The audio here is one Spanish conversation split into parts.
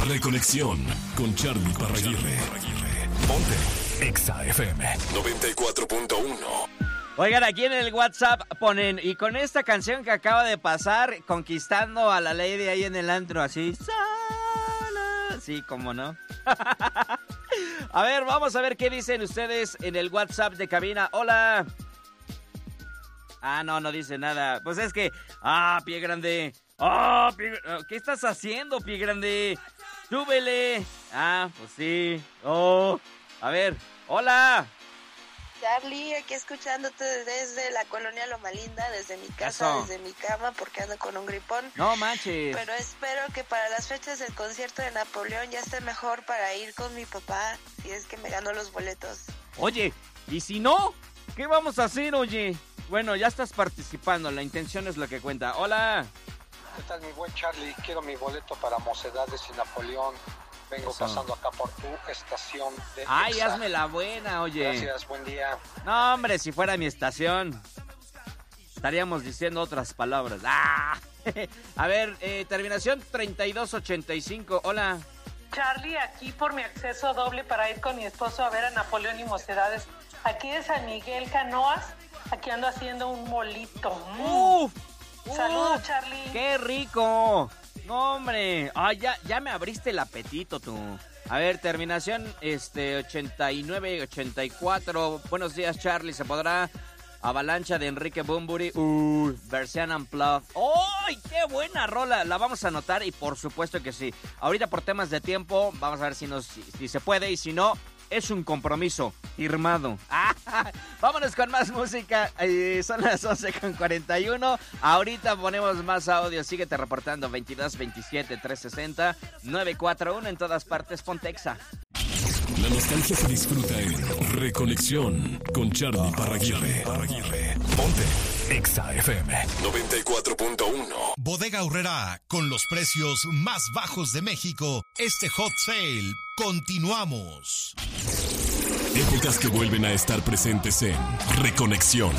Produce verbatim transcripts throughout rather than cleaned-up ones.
Reconexión con Charly Parraguirre. Ponte Exa F M noventa y cuatro punto uno. Oigan, aquí en el WhatsApp ponen, y con esta canción que acaba de pasar, conquistando a la lady ahí en el antro, así, sola. Sí, cómo no. A ver, vamos a ver qué dicen ustedes en el WhatsApp de cabina. Hola. Ah, no, no dice nada. Pues es que, ah, pie grande. Ah, oh, pie... ¿qué estás haciendo, pie grande? Súbele. Ah, pues sí. Oh, a ver, hola. Charly, aquí escuchándote desde la colonia Loma Linda, desde mi casa, Eso. desde mi cama, porque ando con un gripón. No manches. Pero espero que para las fechas del concierto de Napoleón ya esté mejor para ir con mi papá, si es que me gano los boletos. Oye, ¿y si no? ¿Qué vamos a hacer, oye? Bueno, ya estás participando, la intención es lo que cuenta. Hola. ¿Qué tal, mi buen Charly? Quiero mi boleto para Mocedades y Napoleón. Vengo Eso. pasando acá por tu estación de Ay, Exa. hazme la buena, oye. Gracias, buen día. No, hombre, si fuera mi estación, estaríamos diciendo otras palabras. ¡Ah! A ver, eh, terminación treinta y dos ochenta y cinco. Hola. Charly, aquí por mi acceso doble para ir con mi esposo a ver a Napoleón y Mocedades. Aquí de San Miguel Canoas, aquí ando haciendo un molito. Mm. ¡Uf! Saludos, ¡Uf! Charly. ¡Qué rico! No, hombre. Ay, ya, ya me abriste el apetito, tú. A ver, terminación este ochenta y nueve ochenta y cuatro. Buenos días, Charly. ¿Se podrá? Avalancha de Enrique Bunbury. Uh, versión Unplugged. ¡Ay, qué buena rola! La vamos a anotar y por supuesto que sí. Ahorita por temas de tiempo, vamos a ver si, nos, si, si se puede y si no, es un compromiso firmado. Ah, vámonos con más música. Eh, son las once con cuarenta y uno. Ahorita ponemos más audio. Síguete reportando veintidós veintisiete trescientos sesenta novecientos cuarenta y uno en todas partes. Ponte Exa. La nostalgia se disfruta en Reconexión con Charly Parraguirre. Ponte Exa F M noventa y cuatro punto uno. Bodega Aurrerá, con los precios más bajos de México. Este hot sale, continuamos. Épocas que vuelven a estar presentes en Reconexión.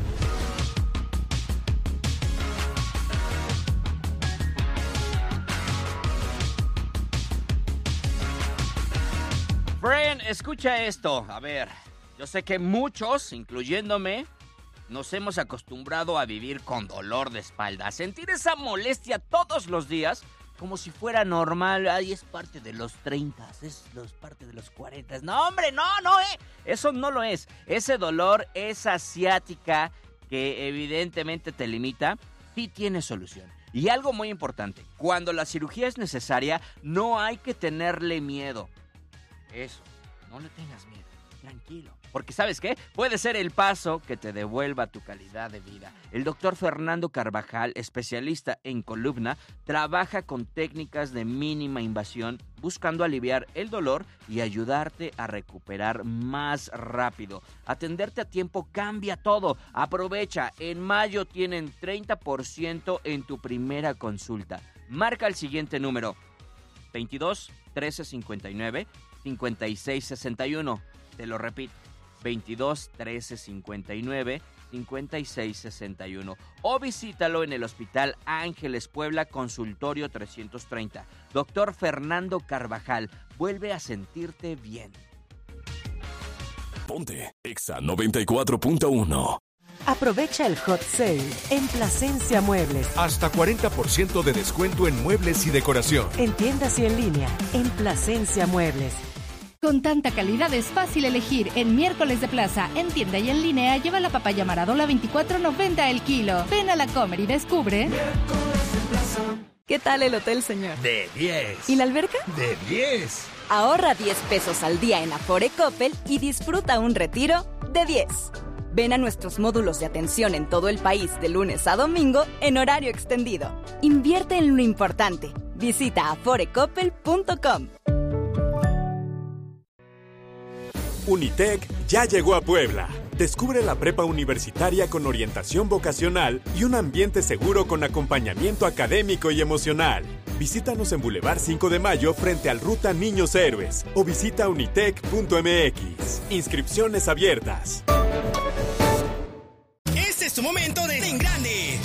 Friend, escucha esto. A ver, yo sé que muchos, incluyéndome, nos hemos acostumbrado a vivir con dolor de espalda, a sentir esa molestia todos los días, como si fuera normal. Ay, es parte de los treinta, es los, parte de los cuarenta. No, hombre, no, no, eh. Eso no lo es. Ese dolor, esa ciática que evidentemente te limita, sí tiene solución. Y algo muy importante, cuando la cirugía es necesaria, no hay que tenerle miedo. Eso, no le tengas miedo, tranquilo. Porque ¿sabes qué? Puede ser el paso que te devuelva tu calidad de vida. El doctor Fernando Carvajal, especialista en columna, trabaja con técnicas de mínima invasión, buscando aliviar el dolor y ayudarte a recuperar más rápido. Atenderte a tiempo cambia todo. Aprovecha, en mayo tienen treinta por ciento en tu primera consulta. Marca el siguiente número: veintidós trece cincuenta y nueve cincuenta y seis sesenta y uno. Te lo repito, veintidós trece cincuenta y nueve cincuenta y seis sesenta y uno. O visítalo en el Hospital Ángeles Puebla, consultorio trescientos treinta. Doctor Fernando Carvajal, vuelve a sentirte bien. Ponte Exa noventa y cuatro punto uno. Aprovecha el hot sale en Plasencia Muebles. Hasta cuarenta por ciento de descuento en muebles y decoración. En tiendas y en línea, en Plasencia Muebles. Con tanta calidad es fácil elegir. En Miércoles de Plaza, en tienda y en línea, lleva la papaya Maradola veinticuatro noventa el kilo. Ven a la Comer y descubre. ¿Qué tal el hotel, señor? De diez. ¿Y la alberca? De diez. Ahorra diez pesos al día en Afore Coppel y disfruta un retiro de diez. Ven a nuestros módulos de atención en todo el país de lunes a domingo en horario extendido. Invierte en lo importante. Visita afore coppel punto com. Unitec ya llegó a Puebla. Descubre la prepa universitaria con orientación vocacional y un ambiente seguro con acompañamiento académico y emocional. Visítanos en Boulevard cinco de Mayo frente al Ruta Niños Héroes o visita unitec punto m x. Inscripciones abiertas. Este es tu momento de en grande.